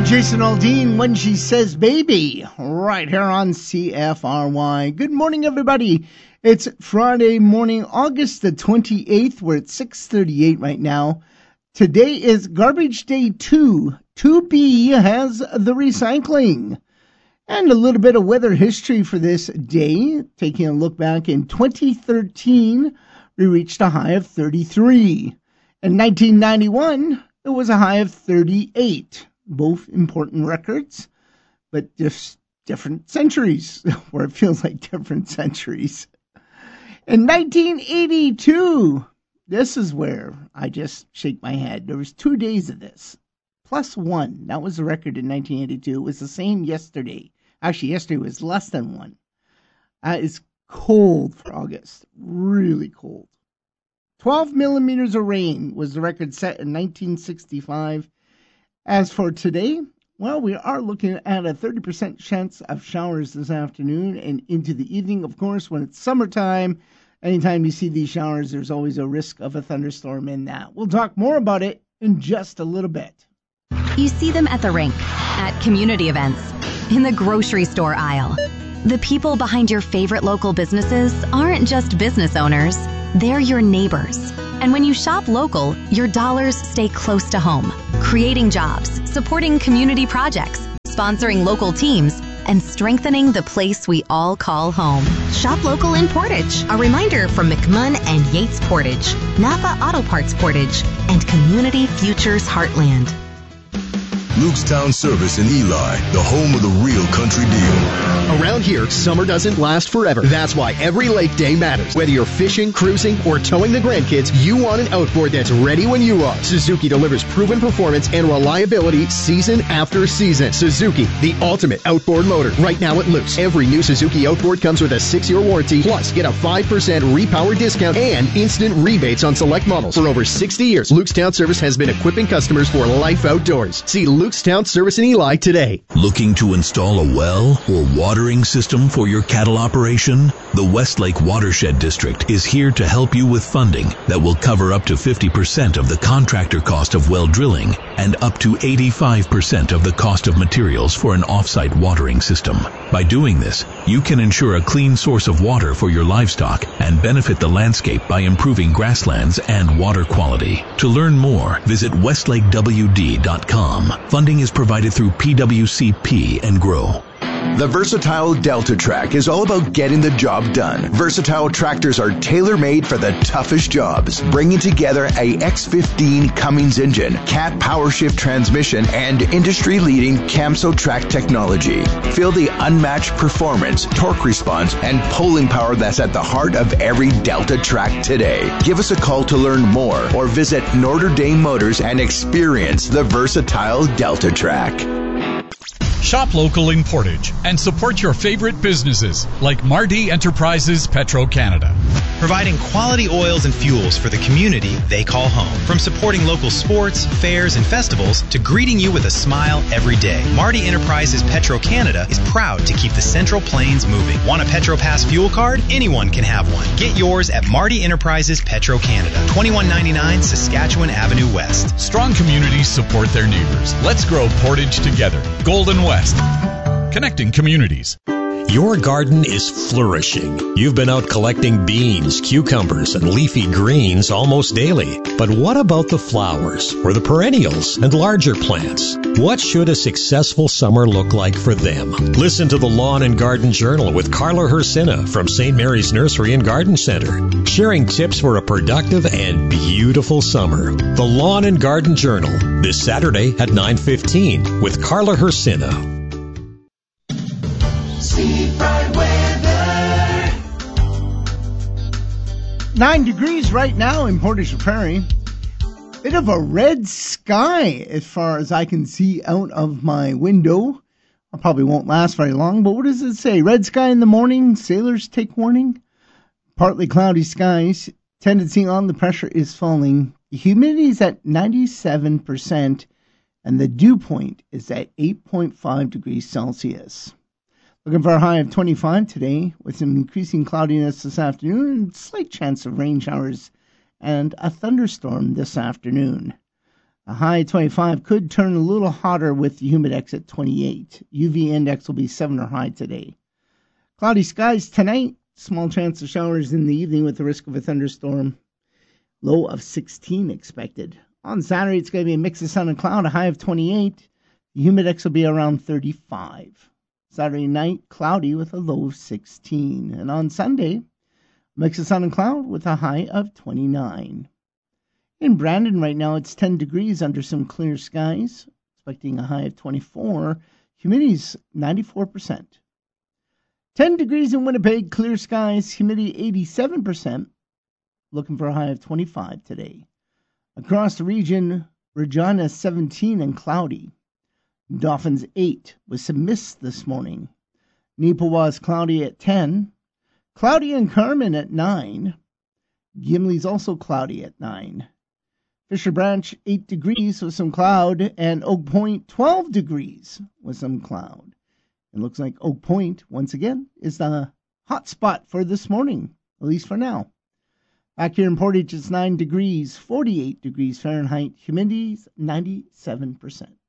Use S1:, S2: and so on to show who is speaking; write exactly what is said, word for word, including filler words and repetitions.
S1: Jason Aldean, When She Says Baby, right here on C F R Y. Good morning, everybody. It's Friday morning, August the twenty-eighth. We're at six thirty-eight right now. Today is Garbage Day two. two B has the recycling. And a little bit of weather history for this day. Taking a look back in twenty thirteen, we reached a high of thirty-three. In nineteen ninety-one, it was a high of thirty-eight. Both important records, but just different centuries, where it feels like different centuries. In nineteen eighty-two, this is where I just shake my head. There was two days of this, plus one. That was the record in nineteen eighty-two. It was the same yesterday. Actually, yesterday was less than one. Uh, it's cold for August, really cold. twelve millimeters of rain was the record set in nineteen sixty-five. As for today, well, we are looking at a thirty percent chance of showers this afternoon and into the evening. Of course, when it's summertime, anytime you see these showers, there's always a risk of a thunderstorm in that. We'll talk more about it in just a little bit.
S2: You see them at the rink, at community events, in the grocery store aisle. The people behind your favorite local businesses aren't just business owners, they're your neighbors. And when you shop local, your dollars stay close to home, creating jobs, supporting community projects, sponsoring local teams, and strengthening the place we all call home.
S3: Shop local in Portage. A reminder from McMunn and Yates Portage, Napa Auto Parts Portage, and Community Futures Heartland.
S4: Lukestown Service in Eli, the home of the real country deal.
S5: Around here, summer doesn't last forever. That's why every lake day matters. Whether you're fishing, cruising, or towing the grandkids, you want an outboard that's ready when you are. Suzuki delivers proven performance and reliability season after season. Suzuki, the ultimate outboard motor. Right now at Luke's, every new Suzuki outboard comes with a six-year warranty, plus get a five percent repower discount and instant rebates on select models. For over sixty years, Lukestown Service has been equipping customers for life outdoors. See Lukestown Service in Eli today.
S4: Looking to install a well or watering system for your cattle operation? The Westlake Watershed District is here to help you with funding that will cover up to fifty percent of the contractor cost of well drilling and up to eighty-five percent of the cost of materials for an off-site watering system. By doing this, you can ensure a clean source of water for your livestock and benefit the landscape by improving grasslands and water quality. To learn more, visit westlake w d dot com. Funding is provided through P W C P and GROW.
S6: The Versatile Delta Track is all about getting the job done. Versatile tractors are tailor-made for the toughest jobs, bringing together a X fifteen Cummins engine, Cat PowerShift transmission, and industry-leading Camso track technology. Feel the unmatched performance, torque response, and pulling power that's at the heart of every Delta track today. Give us a call to learn more or visit Notre Dame Motors and experience the Versatile Delta Track.
S7: Shop local in Portage and support your favorite businesses like Marty Enterprises Petro-Canada.
S8: Providing quality oils and fuels for the community they call home. From supporting local sports, fairs, and festivals to greeting you with a smile every day. Marty Enterprises Petro-Canada is proud to keep the Central Plains moving. Want a PetroPass fuel card? Anyone can have one. Get yours at Marty Enterprises Petro-Canada, twenty-one ninety-nine Saskatchewan Avenue West.
S7: Strong communities support their neighbors. Let's grow Portage together. Golden West. Connecting communities.
S9: Your garden is flourishing. You've been out collecting beans, cucumbers, and leafy greens almost daily. But what about the flowers, or the perennials, and larger plants? What should a successful summer look like for them? Listen to the Lawn and Garden Journal with Carla Hersina from Saint Mary's Nursery and Garden Center, sharing tips for a productive and beautiful summer. The Lawn and Garden Journal, this Saturday at nine fifteen with Carla Hersina.
S1: Seafront weather. Nine degrees right now in Portage Prairie. Bit of a red sky as far as I can see out of my window. I probably won't last very long, but what does it say? Red sky in the morning, sailors take warning. Partly cloudy skies. Tendency on the pressure is falling. The humidity is at ninety-seven percent, and the dew point is at eight point five degrees Celsius. Looking for a high of twenty-five today with some increasing cloudiness this afternoon and slight chance of rain showers and a thunderstorm this afternoon. A high twenty-five could turn a little hotter with the humidex at twenty-eight. U V index will be seven or high today. Cloudy skies tonight. Small chance of showers in the evening with the risk of a thunderstorm. Low of sixteen expected. On Saturday, it's going to be a mix of sun and cloud, a high of twenty-eight. The humidex will be around thirty-five. Saturday night, cloudy with a low of sixteen. And on Sunday, mix of sun and cloud with a high of twenty-nine. In Brandon right now, it's ten degrees under some clear skies. Expecting a high of twenty-four. Humidity's ninety-four percent. ten degrees in Winnipeg, clear skies, humidity eighty-seven percent. Looking for a high of twenty-five today. Across the region, Regina seventeen and cloudy. Dauphin's eight with some mist this morning. Neepawa's cloudy at ten. Cloudy in Carmen at nine. Gimli's also cloudy at nine. Fisher Branch eight degrees with some cloud. And Oak Point twelve degrees with some cloud. It looks like Oak Point, once again, is the hot spot for this morning, at least for now. Back here in Portage, it's nine degrees, forty-eight degrees Fahrenheit. Humidity's ninety-seven percent.